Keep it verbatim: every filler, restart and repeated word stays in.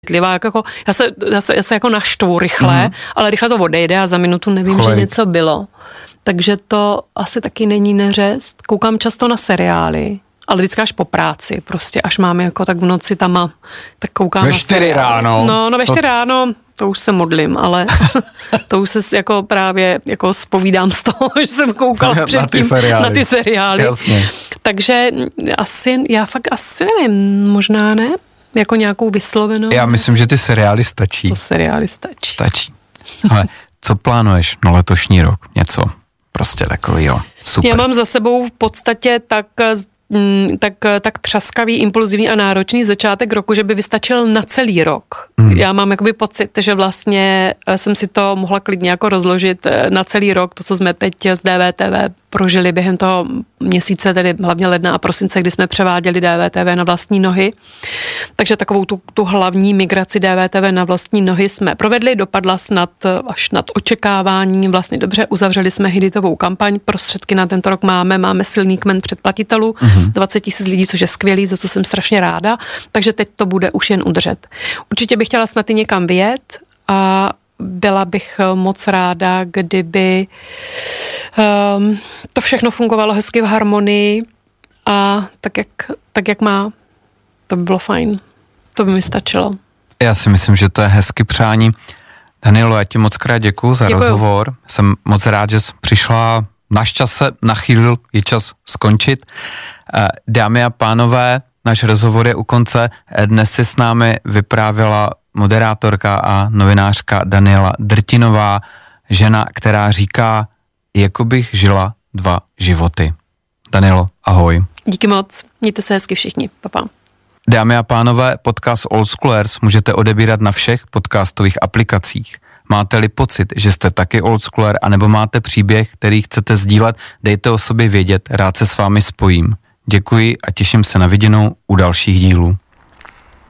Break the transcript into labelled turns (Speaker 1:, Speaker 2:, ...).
Speaker 1: Jako, já, se, já, se, já se jako naštvu rychle, mm. ale rychle to odejde a za minutu nevím, Chlejk. Že něco bylo. Takže to asi taky není neřest. Koukám často na seriály, ale vždycky až po práci, prostě až mám jako tak v noci tam a tak koukám
Speaker 2: ve
Speaker 1: na
Speaker 2: čtyři
Speaker 1: seriály.
Speaker 2: ráno.
Speaker 1: No, no ve čtyři
Speaker 2: to...
Speaker 1: ráno, to už se modlím, ale to už se jako právě jako zpovídám z toho, že jsem koukala předtím
Speaker 2: na ty seriály.
Speaker 1: Na ty seriály.
Speaker 2: Jasně.
Speaker 1: Takže asi, já fakt asi nevím, možná ne, jako nějakou vyslovenou.
Speaker 2: Já myslím, že ty seriály stačí.
Speaker 1: To seriály stačí.
Speaker 2: Stačí. Ale co plánuješ na letošní rok? Něco prostě takovýho. Super.
Speaker 1: Já mám za sebou v podstatě tak, tak, tak třaskavý, impulzivní a náročný začátek roku, že by vystačil na celý rok. Mm. Já mám jakoby pocit, že vlastně jsem si to mohla klidně jako rozložit na celý rok, to, co jsme teď z D V T V prožili během toho měsíce, tedy hlavně ledna a prosince, kdy jsme převáděli D V T V na vlastní nohy. Takže takovou tu, tu hlavní migraci D V T V na vlastní nohy jsme provedli, dopadla snad až nad očekávání, vlastně dobře, uzavřeli jsme hiditovou kampaň, prostředky na tento rok máme, máme silný kmen předplatitelů, mm-hmm. dvacet tisíc lidí, což je skvělý, za co jsem strašně ráda, takže teď to bude už jen udržet. Určitě bych chtěla snad i někam vyjet a byla bych moc ráda, kdyby um, to všechno fungovalo hezky v harmonii a tak jak, tak, jak má. To by bylo fajn. To by mi stačilo.
Speaker 2: Já si myslím, že to je hezky přání. Danielo, já ti moc krát děkuju za
Speaker 1: Děkuju.
Speaker 2: rozhovor. Jsem moc rád, že jsi přišla. Náš čas se nachýlil, je čas skončit. Dámy a pánové, náš rozhovor je u konce. Dnes si s námi vyprávěla moderátorka a novinářka Daniela Drtinová, žena, která říká, jako bych žila dva životy. Danielo, ahoj.
Speaker 1: Díky moc, mějte se hezky všichni, pa, pa.
Speaker 2: Dámy a pánové, podcast Old Schoolers můžete odebírat na všech podcastových aplikacích. Máte-li pocit, že jste taky old schooler, anebo máte příběh, který chcete sdílet, dejte o sobě vědět, rád se s vámi spojím. Děkuji a těším se na viděnou u dalších dílů.